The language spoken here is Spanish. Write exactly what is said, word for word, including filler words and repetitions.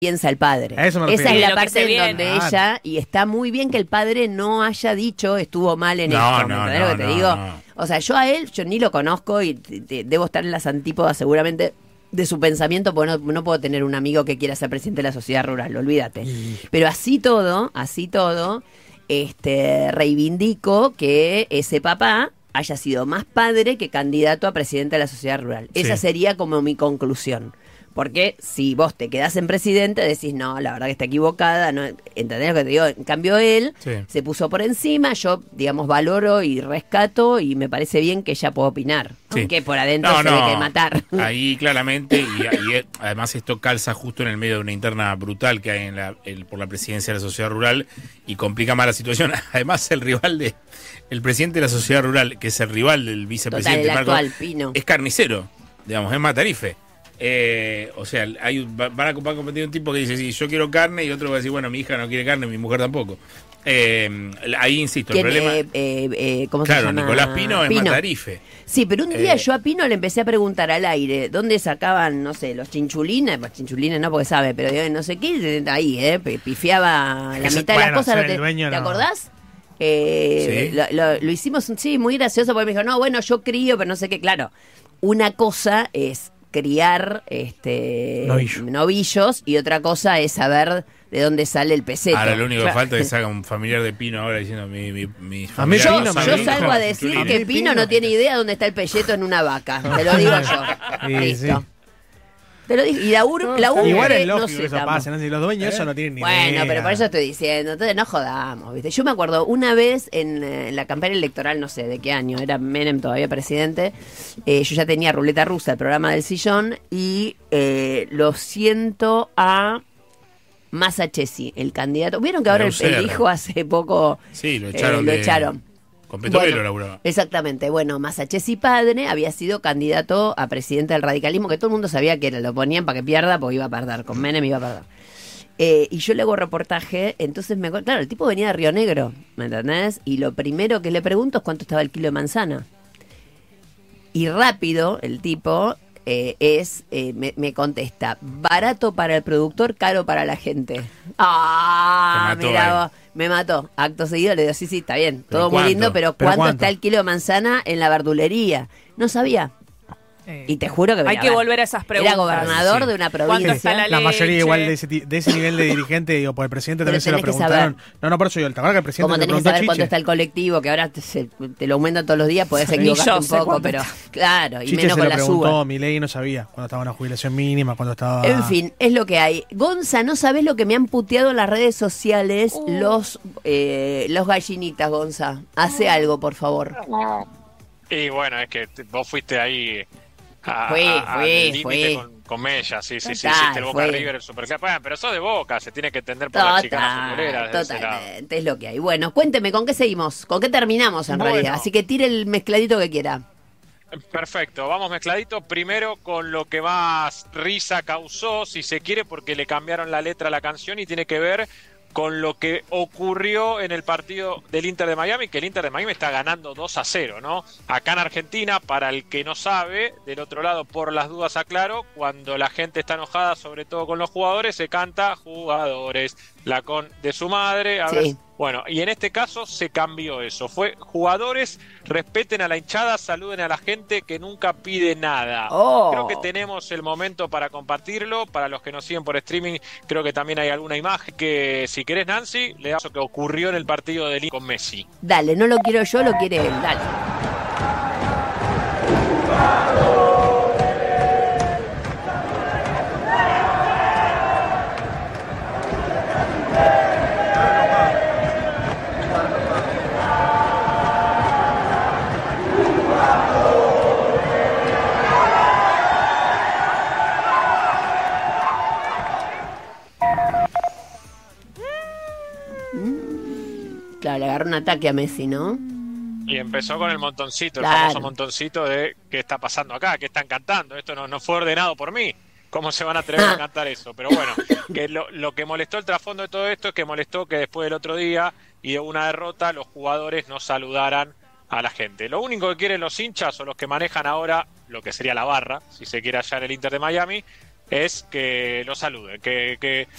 piensa el padre. A eso me Esa refiero. es la Lo que parte se en viene. donde Claro. ella, y está muy bien que el padre no haya dicho estuvo mal en No, esto, ¿me no, entendés no, lo que te no, digo? no. O sea, yo a él, yo ni lo conozco y te- te- debo estar en las antípodas seguramente de su pensamiento, porque no, no puedo tener un amigo que quiera ser presidente de la sociedad rural, olvídate. Pero así todo, así todo, este reivindico que ese papá haya sido más padre que candidato a presidente de la sociedad rural. Esa Sí. sería como mi conclusión. Porque si vos te quedás en presidente, decís, no, la verdad que está equivocada, no, ¿entendés lo que te digo? En cambio él Sí. se puso por encima, yo, digamos, valoro y rescato y me parece bien que ella pueda opinar. Sí. Aunque por adentro No, se no, ve que matar. Ahí claramente, y, y además esto calza justo en el medio de una interna brutal que hay en la, el- por la presidencia de la sociedad rural y complica más la situación. Además, el rival de el presidente de la sociedad rural, que es el rival del Total, vicepresidente el Marco, actual Pino. es carnicero, digamos, es matarife. Eh, o sea, hay, va- van a, va a competir un tipo que dice, sí, yo quiero carne, y otro va a decir, bueno, mi hija no quiere carne, mi mujer tampoco. Eh, ahí insisto, el ¿Quién, problema... eh, eh, eh, ¿Cómo se Claro, llama? Nicolás Pino es matarife. Sí, pero un día Eh, yo a Pino le empecé a preguntar al aire dónde sacaban, no sé, los chinchulines, pues chinchulines no porque sabe, pero digo, no sé qué, ahí, eh, pi- pifiaba la Eso- mitad de las bueno, cosas. ser ¿no te, el dueño ¿te no. acordás? Eh, Sí. lo, lo- lo hicimos, sí, muy gracioso porque me dijo, no, bueno, yo crío, pero no sé qué, claro. Una cosa es criar este Novillo. novillos y otra cosa es saber de dónde sale el peseto. Ahora lo único que Claro. falta es que salga un familiar de Pino ahora diciendo mi, mi, mi A mí familiar Pino no me sabe Yo dijo, salgo a ni decir chinchulines. que mí Pino Pino- no tiene idea dónde está el pelleto en una vaca. Te lo digo yo. Sí, Listo. sí. Te lo digo. Y la U, la U Igual es no lógico sé que eso tampoco. pase, ¿no? Si los dueños eso no tienen ni Bueno, idea. pero por eso estoy diciendo, entonces no jodamos, ¿viste? Yo me acuerdo una vez en, eh, en la campaña electoral, no sé de qué año, era Menem todavía presidente, eh, yo ya tenía Ruleta Rusa, el programa del sillón, y eh, lo siento a Masachesi, el candidato. ¿Vieron que ahora el, el Reuser. hijo hace poco Sí, lo eh, echaron. lo de- echaron? Con petróleo Bueno, laburaba. Exactamente. Bueno, Masachesi padre había sido candidato a presidente del radicalismo, que todo el mundo sabía que era, lo ponían para que pierda, porque iba a perder, con Menem iba a perder. Eh, y yo le hago reportaje, entonces me acuerdo, claro, el tipo venía de Río Negro, ¿me entendés? Y lo primero que le pregunto es cuánto estaba el kilo de manzana. Y rápido, el tipo eh, es, eh, me, me contesta, barato para el productor, caro para la gente. Ah, Te mató mirá ahí. vos, me mató. Acto seguido le digo, sí, sí, está bien, ¿Pero todo muy cuánto? lindo, pero ¿Pero ¿cuánto, cuánto? está el kilo de manzana en la verdulería? No sabía. Y te juro que Hay venía, que volver a esas preguntas. Era gobernador Sí. de una ¿Cuánto provincia. está la La mayoría leche? igual de ese, ti- de ese nivel de dirigente, digo, por el presidente Pero también se lo tenés que preguntaron. saber. No, no, por eso yo, ¿te acuerdas que el presidente Como le tenés que preguntó a saber cuánto Chiche? está el colectivo, que ahora te, se- te lo aumentan todos los días, podés Ni equivocarte yo un sé poco, cuánto pero está. claro, y Chiche menos se con lo la preguntó, suba. Milei no sabía cuando estaba en la jubilación mínima, cuando estaba... En fin, es lo que hay. Gonza, no sabés lo que me han puteado en las redes sociales Uh. los eh, los gallinitas, Gonza. Hace algo, por favor. Y bueno, es que te- vos fuiste ahí a, Fui, a- al fui, límite fui. con, con Mella, sí, sí, sí, Total, hiciste el Boca fui. River, el Superclub. Bueno, pero sos de Boca, se tiene que entender por las chicanas Total, futboleras. de ese lado. totalmente, es lo que hay. Bueno, cuénteme, ¿con qué seguimos? ¿Con qué terminamos en Bueno. realidad? Así que tire el mezcladito que quiera. Perfecto, vamos mezcladito. Primero con lo que más risa causó, si se quiere, porque le cambiaron la letra a la canción y tiene que ver con lo que ocurrió en el partido del Inter de Miami, que el Inter de Miami está ganando dos a cero, ¿no? Acá en Argentina, para el que no sabe, del otro lado, por las dudas aclaro, cuando la gente está enojada, sobre todo con los jugadores, se canta jugadores, la con de su madre, a Sí. ver, bueno, y en este caso se cambió eso, fue jugadores, respeten a la hinchada, saluden a la gente que nunca pide nada. Oh. Creo que tenemos el momento para compartirlo, para los que nos siguen por streaming, creo que también hay alguna imagen que, si querés, Nancy, le damos lo que ocurrió en el partido del Inter con Messi. Dale, no lo quiero yo, lo quiere él. Dale. Claro, le agarró un ataque a Messi, ¿no? Y empezó con el montoncito, el Claro. famoso montoncito de qué está pasando acá, qué están cantando, esto no, no fue ordenado por mí. ¿Cómo se van a atrever a cantar eso? Pero bueno, que lo, lo que molestó, el trasfondo de todo esto es que molestó que después del otro día y de una derrota los jugadores no saludaran a la gente. Lo único que quieren los hinchas o los que manejan ahora lo que sería la barra, si se quiere allá en el Inter de Miami, es que lo saluden, que, que